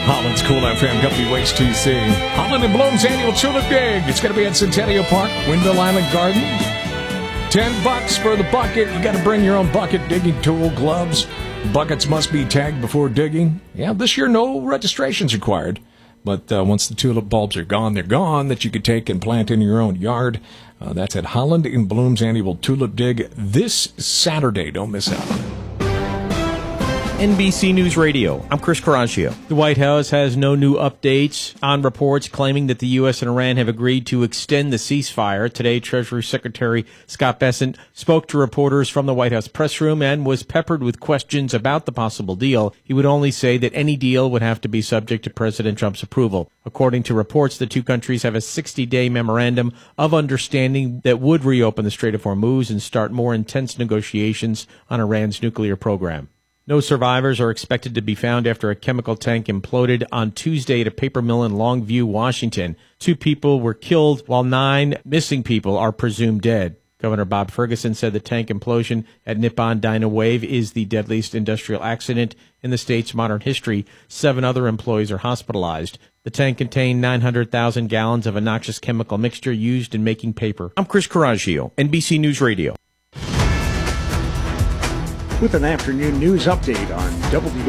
Holland's Cool FM, WHTC. Holland and Bloom's annual Tulip Dig. It's going to be at Centennial Park, Windmill Island Garden. $10 for the bucket. You got to bring your own bucket, digging tool, gloves. Buckets must be tagged before digging. Yeah, this year no registration's required. But once the tulip bulbs are gone, they're gone, that you could take and plant in your own yard. That's at Holland and Bloom's annual Tulip Dig this Saturday. Don't miss out. NBC News Radio. I'm Chris Coraggio. The White House has no new updates on reports claiming that the U.S. and Iran have agreed to extend the ceasefire. Today, Treasury Secretary Scott Bessent spoke to reporters from the White House press room and was peppered with questions about the possible deal. He would only say that any deal would have to be subject to President Trump's approval. According to reports, the two countries have a 60-day memorandum of understanding that would reopen the Strait of Hormuz and start more intense negotiations on Iran's nuclear program. No survivors are expected to be found after a chemical tank imploded on Tuesday at a paper mill in Longview, Washington. 2 people were killed, while 9 missing people are presumed dead. Governor Bob Ferguson said the tank implosion at Nippon Dynawave is the deadliest industrial accident in the state's modern history. 7 other employees are hospitalized. The tank contained 900,000 gallons of a noxious chemical mixture used in making paper. I'm Chris Coraggio, NBC News Radio. With an afternoon news update on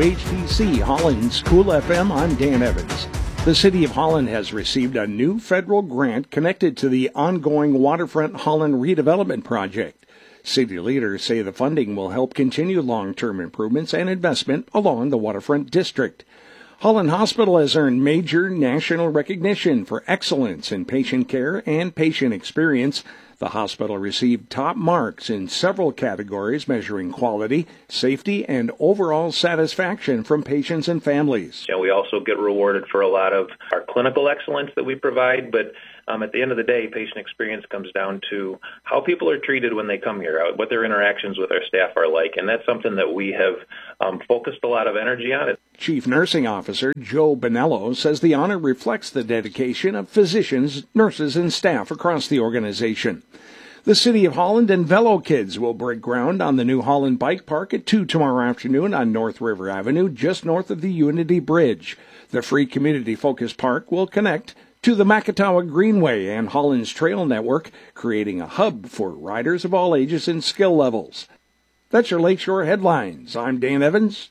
WHTC Holland's Cool FM, I'm Dan Evans. The City of Holland has received a new federal grant connected to the ongoing Waterfront Holland redevelopment project. City leaders say the funding will help continue long-term improvements and investment along the waterfront district. Holland Hospital has earned major national recognition for excellence in patient care and patient experience. The hospital received top marks in several categories measuring quality, safety, and overall satisfaction from patients and families. And we also get rewarded for a lot of our clinical excellence that we provide, but at the end of the day, patient experience comes down to how people are treated when they come here, what their interactions with our staff are like, and that's something that we have focused a lot of energy on. Chief Nursing Officer Joe Bonello says the honor reflects the dedication of physicians, nurses, and staff across the organization. The City of Holland and Velo Kids will break ground on the new Holland Bike Park at 2 tomorrow afternoon on North River Avenue, just north of the Unity Bridge. The free community-focused park will connect to the Makatawa Greenway and Holland's Trail Network, creating a hub for riders of all ages and skill levels. That's your Lakeshore Headlines. I'm Dan Evans,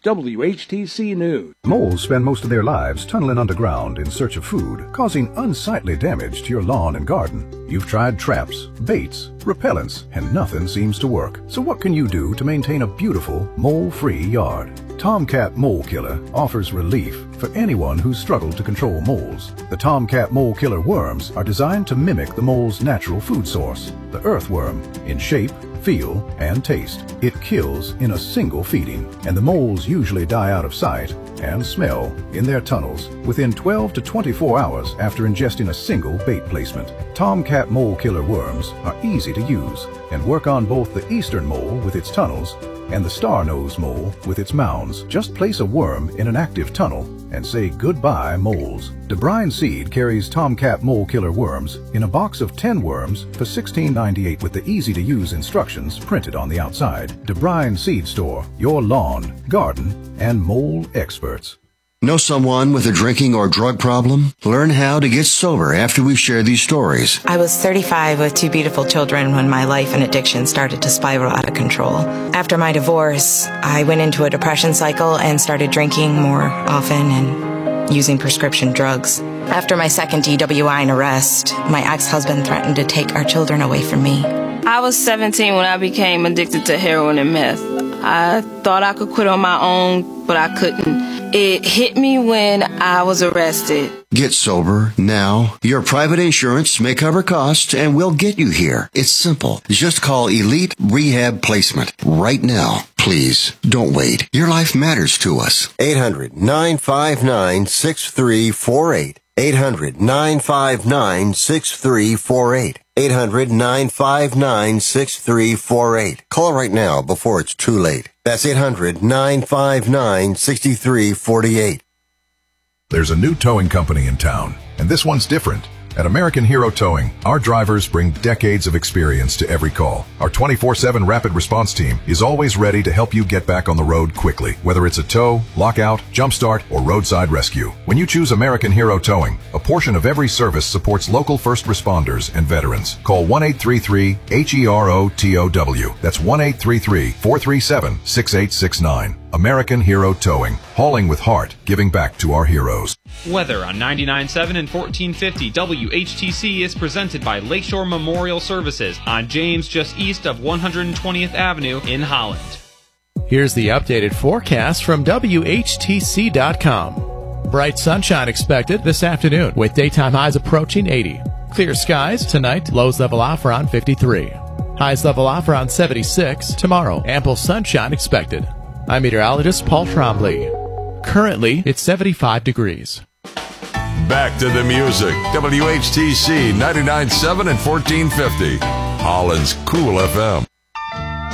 WHTC News. Moles spend most of their lives tunneling underground in search of food, causing unsightly damage to your lawn and garden. You've tried traps, baits, repellents, and nothing seems to work. So what can you do to maintain a beautiful, mole-free yard? Tomcat Mole Killer offers relief for anyone who's struggled to control moles. The Tomcat Mole Killer worms are designed to mimic the mole's natural food source, the earthworm, in shape, feel, and taste. It kills in a single feeding, and the moles usually die out of sight and smell in their tunnels within 12 to 24 hours after ingesting a single bait placement. Tomcat Mole Killer worms are easy to use and work on both the eastern mole with its tunnels and the star-nosed mole with its mounds. Just place a worm in an active tunnel and say goodbye moles. DeBrine Seed carries Tomcat Mole Killer worms in a box of 10 worms for $16.98 with the easy-to-use instructions printed on the outside. DeBrine Seed Store, your lawn, garden, and mole experts. Know someone with a drinking or drug problem? Learn how to get sober after we share these stories. I was 35 with 2 beautiful children when my life and addiction started to spiral out of control. After my divorce, I went into a depression cycle and started drinking more often and using prescription drugs. After my second DWI and arrest, my ex-husband threatened to take our children away from me. I was 17 when I became addicted to heroin and meth. I thought I could quit on my own, but I couldn't. It hit me when I was arrested. Get sober now. Your private insurance may cover costs and we'll get you here. It's simple. Just call Elite Rehab Placement right now. Please, don't wait. Your life matters to us. 800-959-6348. 800-959-6348. 800-959-6348. Call right now before it's too late. That's 800-959-6348. There's a new towing company in town, and this one's different. At American Hero Towing, our drivers bring decades of experience to every call. Our 24/7 rapid response team is always ready to help you get back on the road quickly, whether it's a tow, lockout, jumpstart, or roadside rescue. When you choose American Hero Towing, a portion of every service supports local first responders and veterans. Call 1-833-HERO-TOW. That's 1-833-437-6869. American Hero Towing. Hauling with heart, giving back to our heroes. Weather on 99.7 and 1450 WHTC is presented by Lakeshore Memorial Services on James, just east of 120th Avenue in Holland. Here's the updated forecast from WHTC.com. Bright sunshine expected this afternoon with daytime highs approaching 80. Clear skies tonight, lows level off around 53. Highs level off around 76 tomorrow. Ample sunshine expected. I'm meteorologist Paul Trombley. Currently, it's 75 degrees. Back to the music. WHTC 99.7 and 1450. Holland's Cool FM.